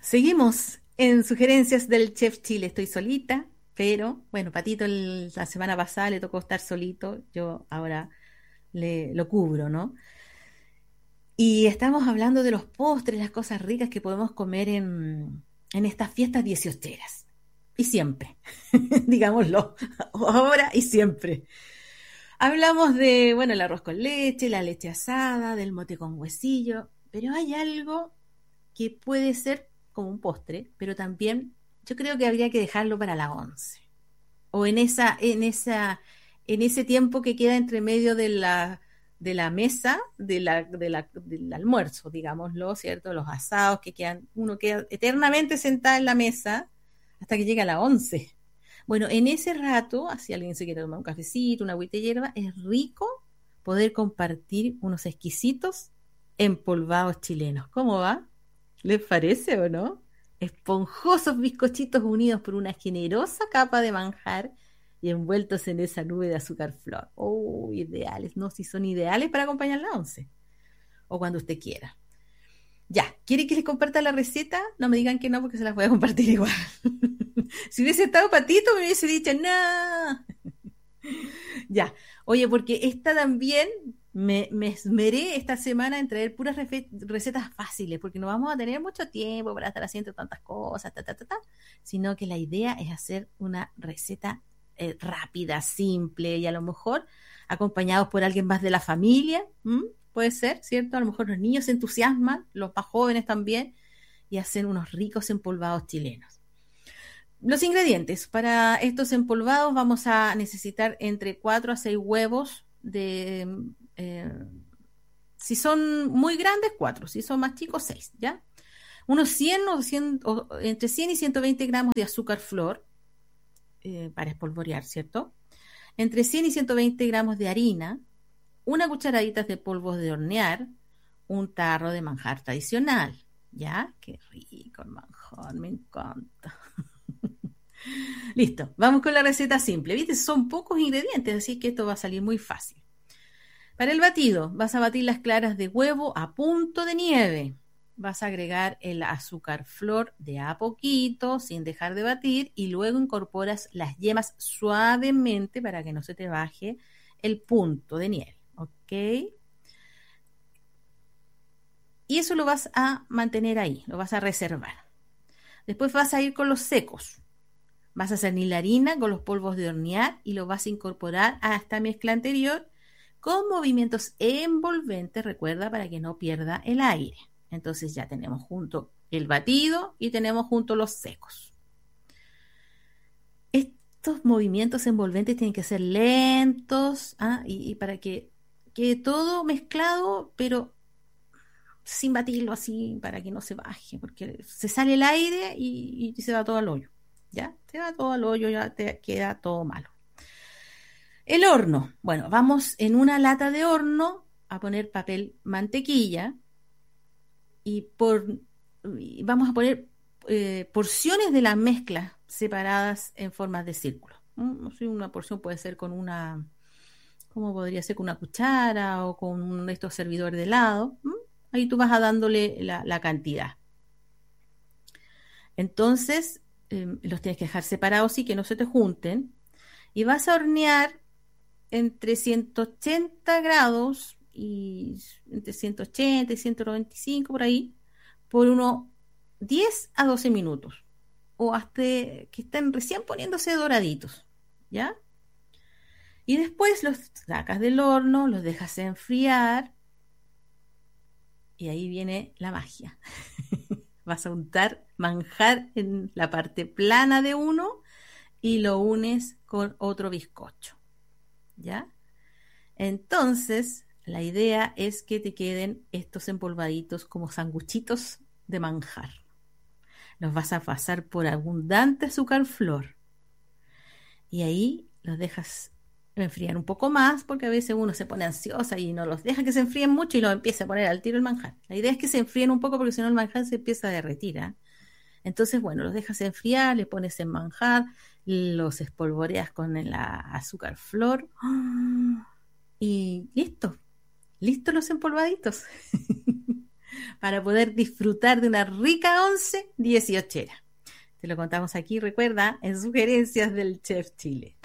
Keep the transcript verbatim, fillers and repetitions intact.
Seguimos en sugerencias del Chef Chile. Estoy solita, pero bueno, Patito el- la semana pasada le tocó estar solito. Yo ahora le, lo cubro, ¿no? Y estamos hablando de los postres, las cosas ricas que podemos comer en, en estas fiestas dieciocheras. Y siempre, digámoslo, ahora y siempre. Hablamos de, bueno, el arroz con leche, la leche asada, del mote con huesillo, pero hay algo que puede ser como un postre, pero también yo creo que habría que dejarlo para la once. O en esa, en esa, en ese tiempo que queda entre medio de la, de la mesa, de la, de la- del almuerzo, digámoslo, ¿cierto? Los asados que quedan, uno queda eternamente sentado en la mesa hasta que llega la once. Bueno, en ese rato, si alguien se quiere tomar un cafecito, una agüita de hierba, es rico poder compartir unos exquisitos empolvados chilenos. ¿Cómo va? ¿Les parece o no? Esponjosos bizcochitos unidos por una generosa capa de manjar y envueltos en esa nube de azúcar flor. Oh, ideales, no, si son ideales para acompañar la once o cuando usted quiera. Ya, ¿quiere que les comparta la receta? No me digan que no porque se las voy a compartir igual. Si hubiese estado Patito me hubiese dicho, no. Ya, oye, porque esta también me, me esmeré esta semana en traer puras refe- recetas fáciles, porque no vamos a tener mucho tiempo para estar haciendo tantas cosas, ta, ta, ta, ta, sino que la idea es hacer una receta eh, rápida, simple y a lo mejor acompañados por alguien más de la familia, ¿m? Puede ser, ¿cierto? A lo mejor los niños se entusiasman, los más jóvenes también, y hacen unos ricos empolvados chilenos. Los ingredientes. Para estos empolvados vamos a necesitar entre cuatro a seis huevos de... eh, si son muy grandes, cuatro. Si son más chicos, seis, ¿ya? Unos cien o, cien o entre cien y ciento veinte gramos de azúcar flor eh, para espolvorear, ¿cierto? Entre cien y ciento veinte gramos de harina, una cucharadita de polvos de hornear, un tarro de manjar tradicional, ¿ya? Qué rico el manjar, me encanta. Listo, vamos con la receta simple. ¿Viste? Son pocos ingredientes, así que esto va a salir muy fácil. Para el batido, vas a batir las claras de huevo a punto de nieve. Vas a agregar el azúcar flor de a poquito, sin dejar de batir, y luego incorporas las yemas suavemente para que no se te baje el punto de nieve. ¿Ok? Y eso lo vas a mantener ahí, lo vas a reservar. Después vas a ir con los secos. Vas a cernir la harina con los polvos de hornear y lo vas a incorporar a esta mezcla anterior con movimientos envolventes, recuerda, para que no pierda el aire. Entonces ya tenemos junto el batido y tenemos junto los secos. Estos movimientos envolventes tienen que ser lentos, ¿ah? y, y para que quede todo mezclado, pero sin batirlo así para que no se baje, porque se sale el aire y, y se va todo al hoyo. ¿Ya? Se va todo al hoyo, ya te queda todo malo. El horno. Bueno, vamos en una lata de horno a poner papel mantequilla y, por, y vamos a poner eh, porciones de la mezcla separadas en formas de círculo. ¿Mm? No sé, una porción puede ser con una, ¿cómo podría ser? Con una cuchara o con un de estos servidores de helado. ¿Mm? Ahí tú vas a dándole la, la cantidad. Entonces, eh, los tienes que dejar separados y que no se te junten. Y vas a hornear entre ciento ochenta grados y entre ciento ochenta y ciento noventa y cinco por ahí, por unos diez a doce minutos. O hasta que estén recién poniéndose doraditos. ¿Ya? Y después los sacas del horno, los dejas enfriar. Y ahí viene la magia. Vas a untar manjar en la parte plana de uno y lo unes con otro bizcocho, ¿ya? Entonces, la idea es que te queden estos empolvaditos como sanguchitos de manjar. Los vas a pasar por abundante azúcar flor y ahí los dejas enfriar un poco más porque a veces uno se pone ansiosa y no los deja que se enfríen mucho y los empieza a poner al tiro el manjar. La idea es que se enfríen un poco porque si no el manjar se empieza a derretir, ¿eh? Entonces, bueno, los dejas enfriar, le pones en manjar, los espolvoreas con el azúcar flor y listo, listos los empolvaditos. para poder disfrutar de una rica once dieciochera. Te lo contamos aquí, recuerda, en Sugerencias del Chef Chile.